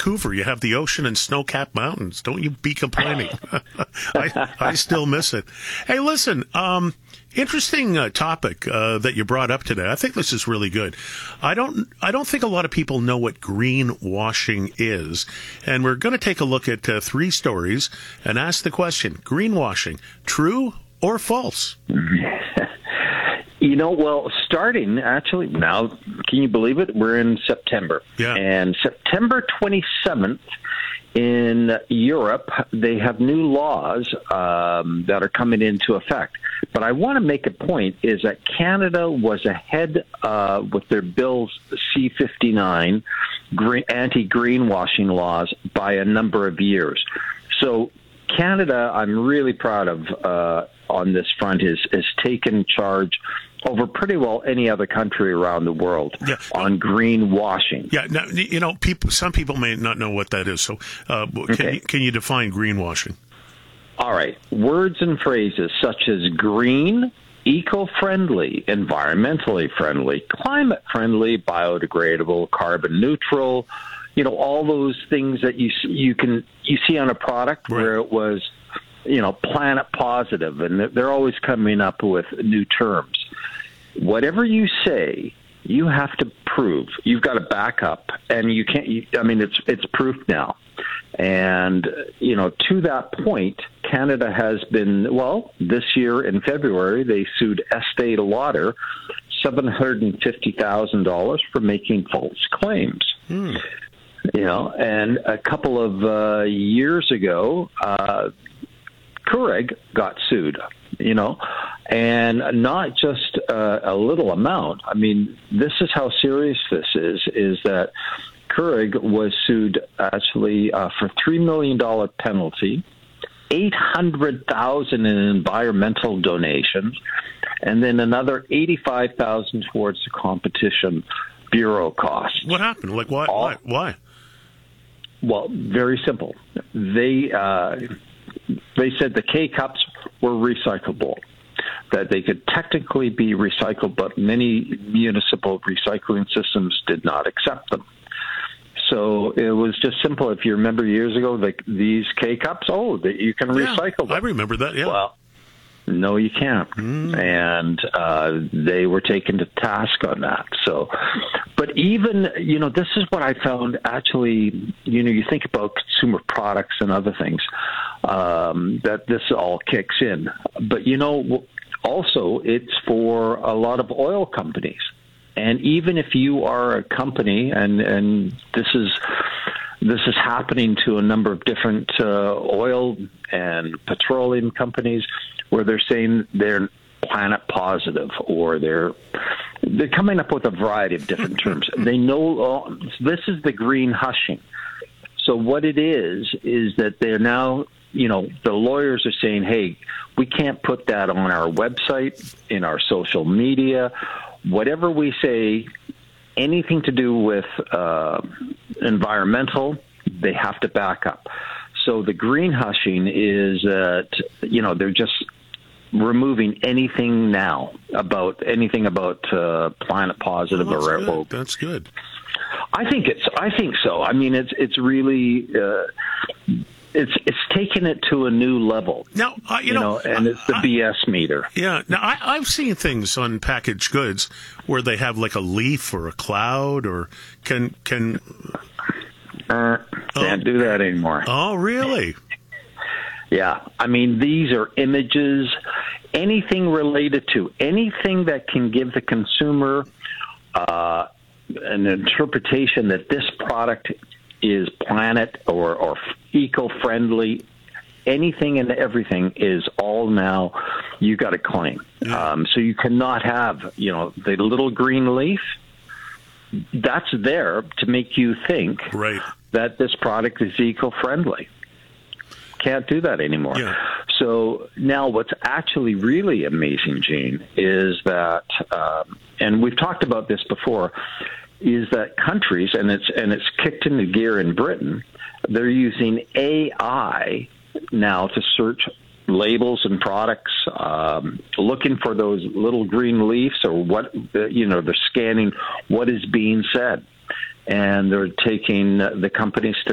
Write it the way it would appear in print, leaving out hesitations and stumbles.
Vancouver, you have the ocean and snow-capped mountains. Don't you be complaining. I still miss it. Hey, listen, interesting topic that you brought up today. I think this is really good. I don't think a lot of people know what greenwashing is, and we're going to take a look at 3 stories and ask the question: greenwashing, true or false? Well, starting actually now, can you believe it? We're in September. Yeah. And September 27th in Europe, they have new laws that are coming into effect. But I want to make a point is that Canada was ahead with their bills C-59 anti-greenwashing laws by a number of years. So Canada, I'm really proud of on this front, is taken charge over pretty well any other country around the world on greenwashing. Yeah, now, some people may not know what that is. So can you define greenwashing? All right. Words and phrases such as green, eco-friendly, environmentally friendly, climate-friendly, biodegradable, carbon neutral, all those things that you see on a product where it was, planet positive, and they're always coming up with new terms. Whatever you say, you have to prove. You've got to back up, and you can't. It's proof now. And to that point, Canada has been this year in February they sued Estee Lauder $750,000 for making false claims. And a couple of years ago, Keurig got sued, and not just a little amount. I mean, this is how serious this is that Keurig was sued actually for $3 million penalty, $800,000 in environmental donations, and then another $85,000 towards the Competition Bureau costs. What happened? Like, why? Well, very simple. They said the K-Cups were recyclable, that they could technically be recycled, but many municipal recycling systems did not accept them. So it was just simple. If you remember years ago, these K-Cups, you can recycle them. I remember that, yeah. Well, no, you can't. And they were taken to task on that. So, but even, this is what I found actually, you think about consumer products and other things, that this all kicks in. But, also it's for a lot of oil companies. And even if you are a company, and this is happening to a number of different oil and petroleum companies, where they're saying they're planet positive, or they're coming up with a variety of different terms. They know this is the green hushing. So what it is that they're now, the lawyers are saying, hey, we can't put that on our website, in our social media. Whatever we say, anything to do with environmental, they have to back up. So the green hushing is that, they're just removing anything now about planet positive or That's good. I think so. I mean, it's really it's taken it to a new level. Now, and it's the BS meter. Yeah. Now, I've seen things on packaged goods where they have like a leaf or a cloud, or can't do that anymore. Oh, really? Yeah. I mean, these are images, anything related to anything that can give the consumer an interpretation that this product is planet or eco-friendly. Anything and everything is all now you got to claim. Yeah. So you cannot have, the little green leaf. That's there to make you think that this product is eco-friendly. Can't do that anymore. Yeah. So now what's actually really amazing, Gene, is that, and we've talked about this before, is that countries, and it's kicked into gear in Britain, they're using AI now to search labels and products, looking for those little green leaves or what, they're scanning what is being said. And they're taking the companies to